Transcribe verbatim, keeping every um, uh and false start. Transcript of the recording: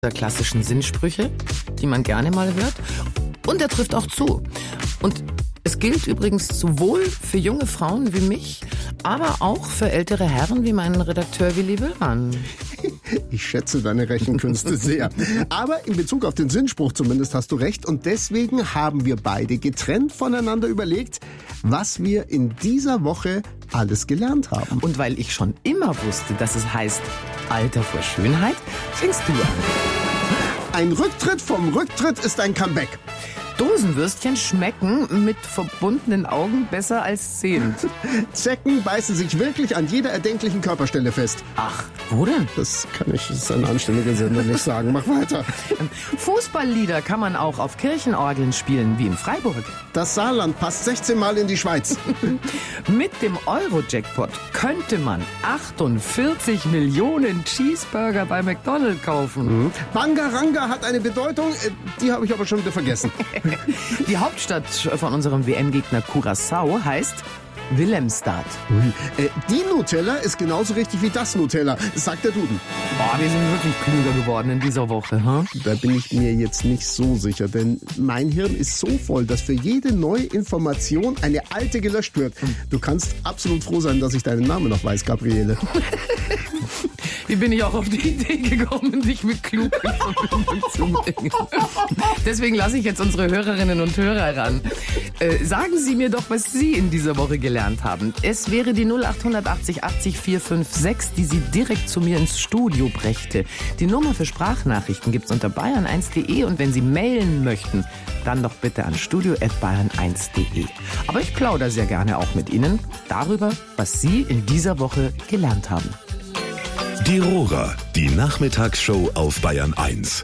klassischen Sinnssprüche, die man gerne mal hört. Und er trifft auch zu. Und es gilt übrigens sowohl für junge Frauen wie mich, aber auch für ältere Herren wie meinen Redakteur Willi Willmann. Ich schätze deine Rechenkünste sehr. Aber in Bezug auf den Sinnspruch zumindest hast du recht. Und deswegen haben wir beide getrennt voneinander überlegt, was wir in dieser Woche alles gelernt haben. Und weil ich schon immer wusste, dass es heißt Alter vor Schönheit, fängst du an. Ein Rücktritt vom Rücktritt ist ein Comeback. Dosenwürstchen schmecken mit verbundenen Augen besser als sehend. Zecken beißen sich wirklich an jeder erdenklichen Körperstelle fest. Ach, wo denn? Das kann ich, das ist ein anständiger Sender, nicht sagen. Mach weiter. Fußballlieder kann man auch auf Kirchenorgeln spielen, wie in Freiburg. Das Saarland passt sechzehn Mal in die Schweiz. Mit dem Euro-Jackpot könnte man achtundvierzig Millionen Cheeseburger bei McDonald's kaufen. Mhm. Bangaranga hat eine Bedeutung, die habe ich aber schon wieder vergessen. Die Hauptstadt von unserem W M-Gegner Curaçao heißt Willemstad. Äh, die Nutella ist genauso richtig wie das Nutella, sagt der Duden. Boah, wir sind wirklich klüger geworden in dieser Woche. Hm? Da bin ich mir jetzt nicht so sicher, denn mein Hirn ist so voll, dass für jede neue Information eine alte gelöscht wird. Du kannst absolut froh sein, dass ich deinen Namen noch weiß, Gabriele. Wie bin ich auch auf die Idee gekommen, dich mit klug in Verbindung zu bringen? Deswegen lasse ich jetzt unsere Hörerinnen und Hörer ran. Äh, sagen Sie mir doch, was Sie in dieser Woche gelernt haben. Es wäre die null acht achtzig achtzig vier fünf sechs, die Sie direkt zu mir ins Studio brächte. Die Nummer für Sprachnachrichten gibt's unter bayern eins punkt de und wenn Sie mailen möchten, dann doch bitte an studio at bayern eins punkt de. Aber ich plaudere sehr gerne auch mit Ihnen darüber, was Sie in dieser Woche gelernt haben. Die Rora, die Nachmittagsshow auf Bayern eins.